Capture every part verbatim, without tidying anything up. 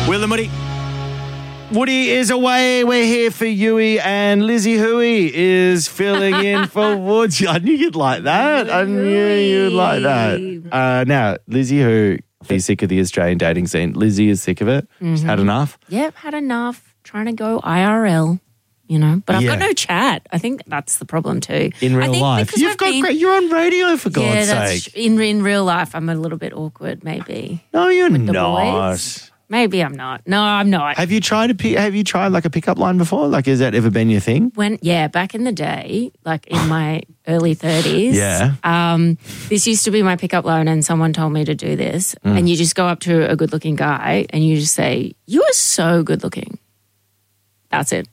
Will and Woody. Woody is away. We're here for Yui, and Lizzie Hui is filling in for Woods. I knew you'd like that. I knew you'd like that. Uh, now, Lizzie Hu is sick of the Australian dating scene. Lizzie is sick of it. Mm-hmm. She's had enough. Yep, had enough. Trying to go I R L, you know. But I've Yeah. got no chat. I think that's the problem too. In I real think life. because You've I've got been- great, you're on radio, for yeah, God's that's sake. in in real life. I'm a little bit awkward, maybe. No, you're the not. boys. Maybe I'm not. No, I'm not. Have you tried a pick, have you tried like a pickup line before? Like, has that ever been your thing? When yeah, back in the day, like in my early thirties, Yeah. um, this used to be my pickup line, and someone told me to do this. Mm. And you just go up to a good-looking guy, and you just say, "You are so good-looking." That's it.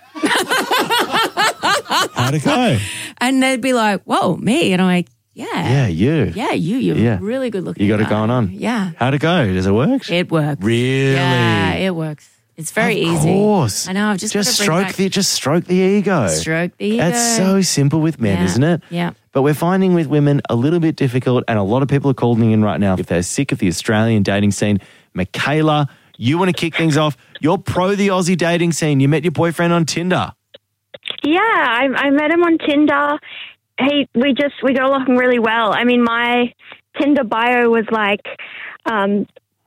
How'd it go? And they'd be like, "Whoa, me?" And I'm like, "Yeah, Yeah, you. yeah, you, you're Yeah. really good-looking. You got it guy." going on. Yeah, How'd it go? Does it work? it works. Really? Yeah, it works. It's very Of easy. course. I know. I've just just got to bring stroke back- the just stroke the ego. stroke the ego. That's so simple with men, Yeah. isn't it? Yeah. But we're finding with women a little bit difficult, and a lot of people are calling in right now if they're sick of the Australian dating scene. Michaela, you want to kick things off? You're pro the Aussie dating scene. You met your boyfriend on Tinder. Yeah, I, I met him on Tinder. He, we just, we got along really well. I mean, my Tinder bio was like, um,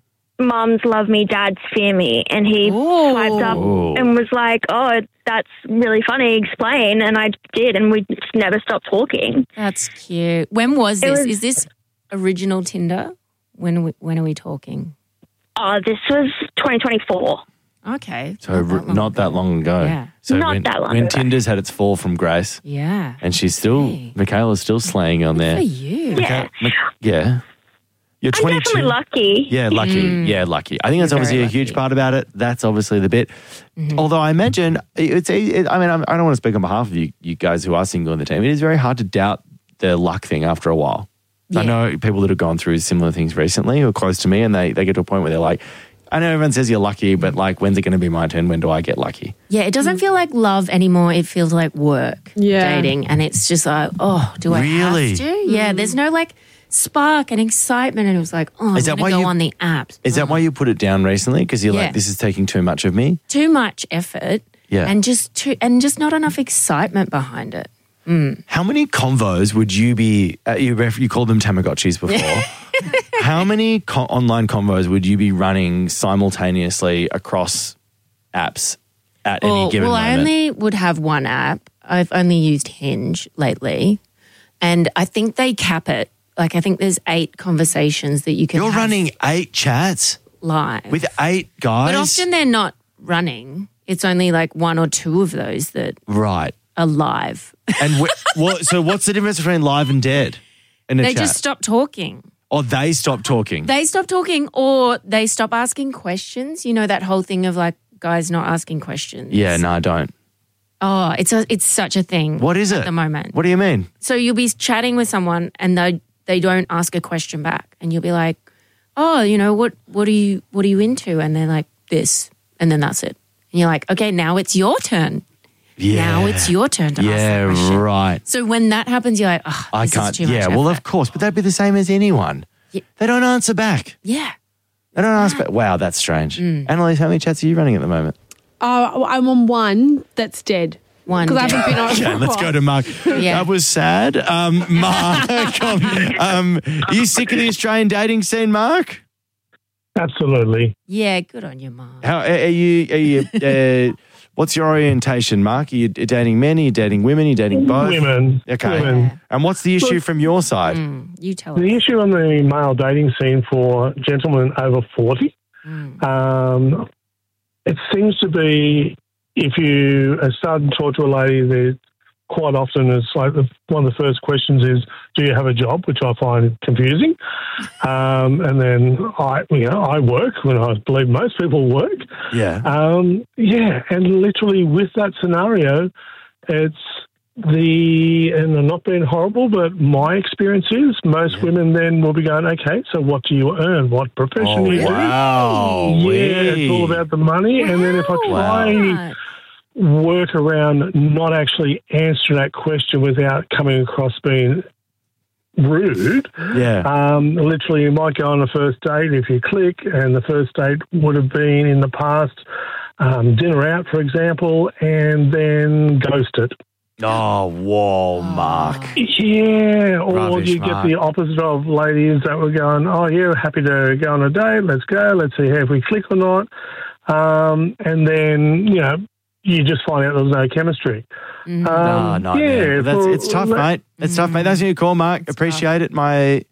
mums love me, dads fear me. And he Ooh. swiped up Ooh. and was like, oh, that's really funny, explain. And I did, and we just never stopped talking. That's cute. When was this? was- Is this original Tinder? When are we, when are we talking? Oh, this was twenty twenty-four. Okay. So not that long not that ago. long ago. Yeah. So Not when, that long when ago. Tinder's had its fall from grace, Yeah. and she's still Hey. Michaela's still slaying on there. For you. Yeah. Mi- yeah. You're I'm twenty-two. definitely lucky. Yeah, lucky. Yeah, lucky. I think that's You're obviously a very huge lucky. part about it. That's obviously the bit. Mm-hmm. Although I imagine it's. It, I mean, I'm- I don't want to speak on behalf of you, you guys who are single on the team. It is very hard to doubt the luck thing after a while. I Yeah. know people that have gone through similar things recently who are close to me, and they they get to a point where they're like, I know everyone says you're lucky, but like, when's it going to be my turn? When do I get lucky? Yeah, it doesn't feel like love anymore. It feels like work, Yeah. dating. And it's just like, oh, do I Really? have to? Yeah, there's no like spark and excitement. And it was like, oh, Is I'm that going to why go you- on the apps. Is that why you put it down recently? Because you're Yeah. like, this is taking too much of me? Too much effort. Yeah. And just too, and just not enough excitement behind it. How many convos would you be, uh, you, ref- you called them Tamagotchis before. How many co- online convos would you be running simultaneously across apps at any Well, given well I moment? only would have one app. I've only used Hinge lately. And I think they cap it. Like, I think there's eight conversations that you can You're have running eight chats live. with eight guys? But often they're not running. It's only like one or two of those that Right. are live. And wh- what, so what's the difference between live and dead in a They chat? just stop talking. or they stop talking? They stop talking or they stop asking questions. You know, that whole thing of like guys not asking questions. yeah, no, I don't. Oh, it's a, it's such a thing. What is at it? the moment? What do you mean? So you'll be chatting with someone and they they don't ask a question back, and you'll be like, "Oh, you know what? What are you What are you into?" And they're like, "This," and then that's it. And you're like, "Okay, now it's your turn. Yeah. Now it's your turn to ask Yeah, that question." right. So when that happens, you're like, "Oh, I this can't. is too much Yeah, well, effort." of course, but that'd be the same as anyone. Yeah. They don't answer back. yeah." They don't answer back. Wow, that's strange. Mm. Annalise, how many chats are you running at the moment? Oh, I'm on one that's dead. One Because I day. haven't been on it Okay, for a let's while. go to Mark. Yeah. That was sad. Um, Mark, um, are you sick of the Australian dating scene, Mark? Absolutely. Yeah, good on you, Mom. How are you? Are you? Uh, what's your orientation, Mark? Are you dating men? Are you dating women? Are you dating both? Women. Okay. Women. And what's the issue from your side? Mm, you tell The us. issue on the male dating scene for gentlemen over forty, Mm. um, it seems to be if you are starting to talk to a lady, that quite often it's like the, one of the first questions is, do you have a job? Which I find confusing. Um, and then I, you know, I work when I believe most people work. Yeah. Um, yeah, and literally with that scenario, it's the, and I'm not being horrible, but my experience is most women then will be going, okay, so what do you earn? What profession Oh, do you wow. do? Yeah, it's all about the money. And then if I try Right. work around not actually answering that question without coming across being rude. Yeah. Um, literally, you might go on a first date if you click, and the first date would have been in the past um, dinner out, for example, and then ghosted. Oh, whoa, Mark. Yeah, or Rubbish, you get Mark. the opposite of ladies that were going, oh, yeah, happy to go on a date, let's go, let's see if we click or not. Um, and then, you know, you just find out there's no chemistry. Mm. Um, no, no, yeah, man. That's, for- it's tough, mate. It's tough, mate. That's your call, Mark. Appreciate it. My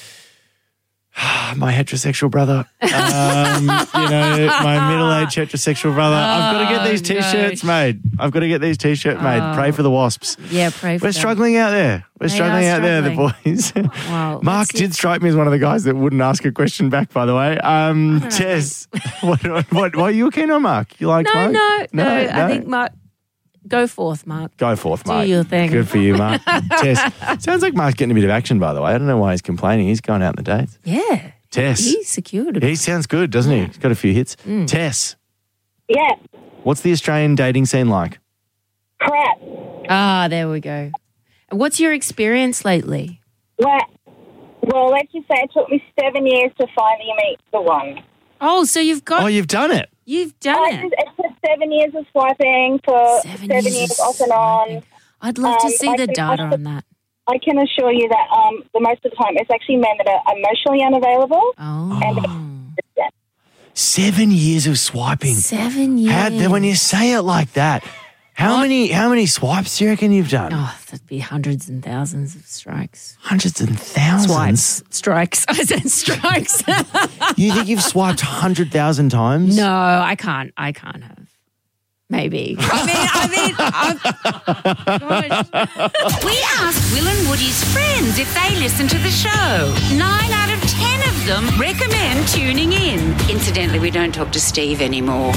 my heterosexual brother. Um, you know, my middle-aged heterosexual brother. I've got to get these Oh, no. T-shirts made. I've got to get these T-shirts made. Pray for the wasps. Yeah, pray for We're them. struggling out there. We're They struggling are out there, the struggling. boys. Wow. Mark Let's see. did strike me as one of the guys that wouldn't ask a question back, by the way. Um, Tess, what, what, what are you keen on, Mark? You like No, Mark? no, no, I think Mark, go forth, Mark. Go forth, Do Mark. your thing. Good for you, Mark. Tess, sounds like Mark's getting a bit of action, by the way. I don't know why he's complaining. He's going out on the dates. Yeah. Tess. He secured it. He sounds good, doesn't he? He's got a few hits. Mm. Tess, Yeah, what's the Australian dating scene like? crap. Ah, there we go. What's your experience lately? Well, well, let's just say it took me seven years to finally meet the one. Oh, so you've got, Oh, you've done it. you've done I it. just, it took seven years of swiping for Seven seven, years years, of off and on. I'd love to Um, see I the can- data I can- on that. I can assure you that um, the most of the time it's actually men that are emotionally unavailable. Oh. And Seven years of swiping. Seven years. How, when you say it like that, how many how many swipes do you reckon you've done? Oh, that'd be hundreds and thousands of strikes. Hundreds and thousands. Swipes. Strikes. I said strikes. You think you've swiped one hundred thousand times? No, I can't. I can't have. Maybe. I mean, I mean, I'm, gosh. We asked Will and Woody's friends if they listen to the show. Nine out of ten of them recommend tuning in. Incidentally, we don't talk to Steve anymore.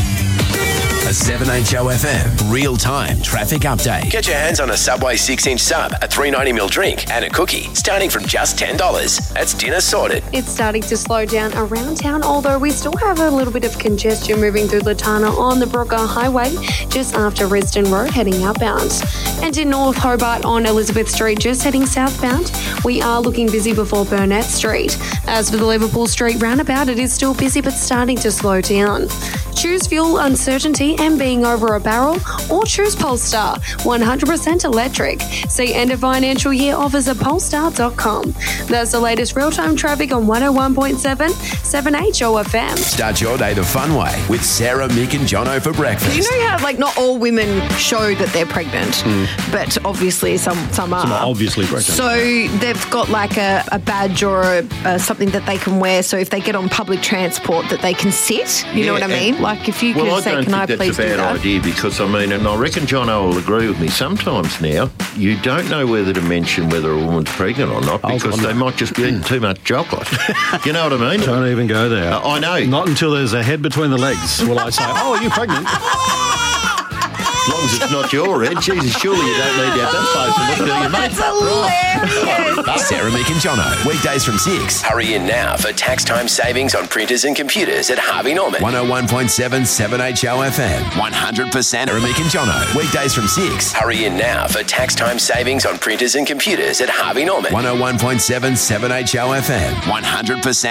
A seven H O F M real-time traffic update. Get your hands on a Subway six-inch sub, a three ninety ml drink and a cookie starting from just ten dollars. That's dinner sorted. It's starting to slow down around town, although we still have a little bit of congestion moving through Latana on the Brooker Highway, just after Risdon Road, heading outbound. And in North Hobart on Elizabeth Street, just heading southbound, we are looking busy before Burnett Street. As for the Liverpool Street roundabout, it is still busy but starting to slow down. Choose fuel uncertainty and being over a barrel, or choose Polestar, one hundred percent electric. See end of financial year offers at polestar dot com. That's the latest real-time traffic on one oh one point seven, seven H O F M. Start your day the fun way with Sarah, Mick and Jono for breakfast. You know how, like, not all women show that they're pregnant, but obviously some some are. Some are obviously pregnant. So they've got like a, a badge or a, uh, something that they can wear. So if they get on public transport, that they can sit. You know Yeah, what I and- mean? Like if you Well, can I say, don't "Can I think please that's a do bad that?" idea because, I mean, and I reckon Jono will agree with me, sometimes now you don't know whether to mention whether a woman's pregnant or not because I'm they not- might just be eating too much chocolate. You know what I mean? Don't even go there. Uh, I know. Not until there's a head between the legs will I say, oh, are you pregnant? As long as it's not your head, Jesus, surely you don't need to have that close a look, do you, mate? That's hilarious. Sarah, Mick and Jono, weekdays from six. Hurry in now for tax time savings on printers and computers at Harvey Norman. one oh one point seven, seven H O F M. one hundred percent Sarah, Mick and Jono, weekdays from six. Hurry in now for tax time savings on printers and computers at Harvey Norman. one oh one point seven, seven H O F M. one hundred percent